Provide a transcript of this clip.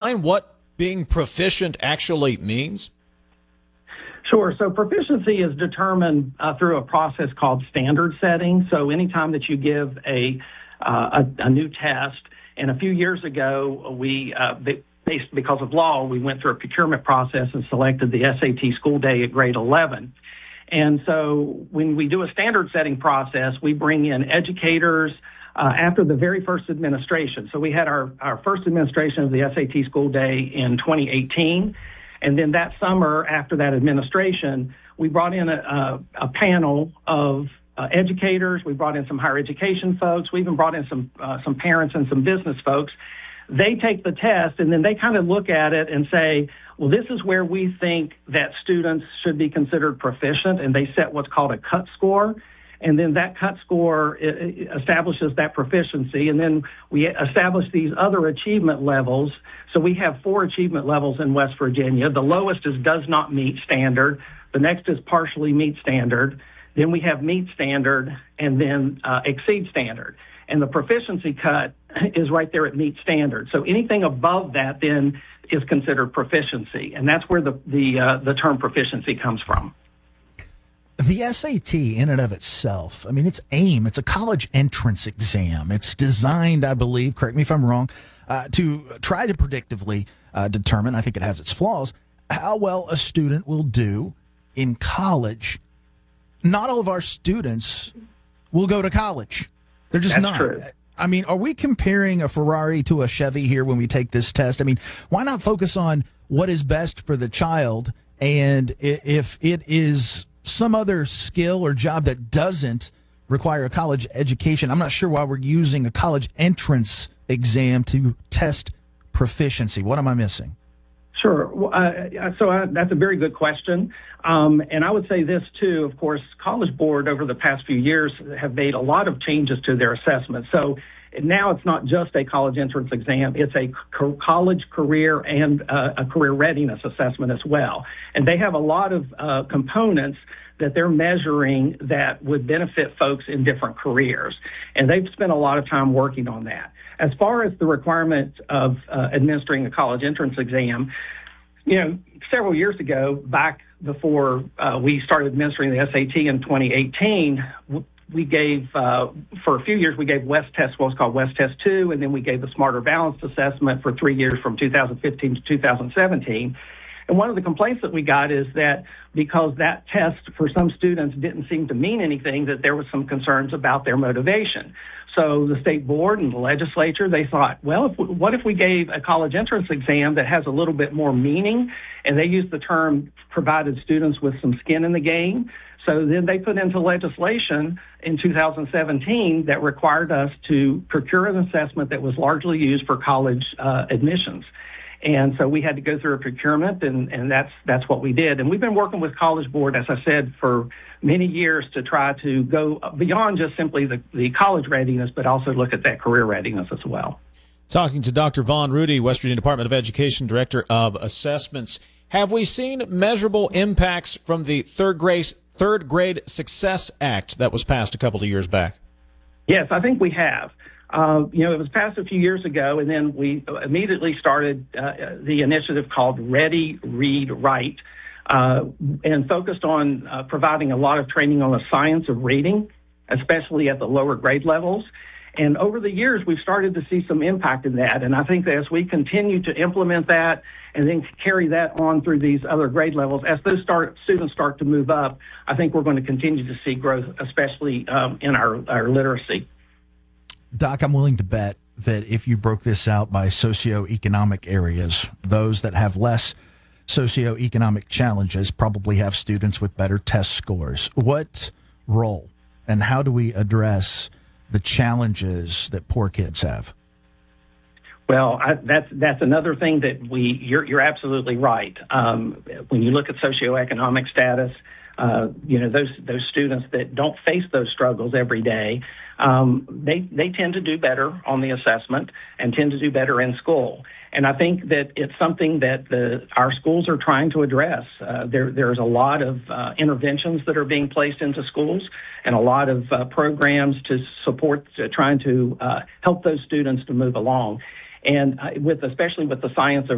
define what being proficient actually means? Sure. So proficiency is determined through a process called standard setting. So anytime that you give a new test, and a few years ago, because of law, we went through a procurement process and selected the SAT school day at grade 11. And so when we do a standard setting process, we bring in educators after the very first administration. So we had our first administration of the SAT school day in 2018. And then that summer, after that administration, we brought in a panel of educators. We brought in some higher education folks. We even brought in some parents and some business folks. They take the test, and then they kind of look at it and say, well, this is where we think that students should be considered proficient, and they set what's called a cut score. And then that cut score establishes that proficiency. And then we establish these other achievement levels. So we have 4 achievement levels in West Virginia. The lowest is does not meet standard. The next is partially meet standard. Then we have meet standard and then exceed standard. And the proficiency cut is right there at meet standard. So anything above that then is considered proficiency. And that's where the term proficiency comes from. The SAT in and of itself, I mean, it's a college entrance exam. It's designed, I believe, correct me if I'm wrong, to try to predictively determine, I think it has its flaws, how well a student will do in college. Not all of our students will go to college. They're just not. True. I mean, are we comparing a Ferrari to a Chevy here when we take this test? I mean, why not focus on what is best for the child? And if it is some other skill or job that doesn't require a college education, I'm not sure why we're using a college entrance exam to test proficiency. What am I missing? Sure. So that's a very good question. And I would say this, too. Of course, College Board over the past few years have made a lot of changes to their assessment. So now it's not just a college entrance exam. It's a college career and a career readiness assessment as well. And they have a lot of components that they're measuring that would benefit folks in different careers. And they've spent a lot of time working on that. As far as the requirement of administering a college entrance exam, several years ago, back before we started administering the SAT in 2018, we gave, for a few years, we gave West Test, what's called West Test 2, and then we gave the Smarter Balanced Assessment for 3 years from 2015 to 2017. And one of the complaints that we got is that because that test for some students didn't seem to mean anything, that there was some concerns about their motivation. So the state board and the legislature, they thought, well, what if we gave a college entrance exam that has a little bit more meaning? And they used the term provided students with some skin in the game. So then they put into legislation in 2017 that required us to procure an assessment that was largely used for college admissions. And so we had to go through a procurement, and that's what we did. And we've been working with College Board, as I said, for many years to try to go beyond just simply the college readiness, but also look at that career readiness as well. Talking to Dr. Vaughn Rudy, West Virginia Department of Education Director of Assessments. Have we seen measurable impacts from the Third Grade Success Act that was passed a couple of years back? Yes, I think we have. It was passed a few years ago, and then we immediately started the initiative called Ready, Read, Write, and focused on providing a lot of training on the science of reading, especially at the lower grade levels. And over the years, we've started to see some impact in that. And I think that as we continue to implement that and then carry that on through these other grade levels, as those students start to move up, I think we're going to continue to see growth, especially in our literacy. Doc, I'm willing to bet that if you broke this out by socioeconomic areas, those that have less socioeconomic challenges probably have students with better test scores. What role and how do we address the challenges that poor kids have? Well, that's another thing that you're absolutely right. When you look at socioeconomic status, those students that don't face those struggles every day, they tend to do better on the assessment and tend to do better in school. And I think that it's something that our schools are trying to address. There's a lot of interventions that are being placed into schools and a lot of programs to support trying to help those students to move along. And especially with the science of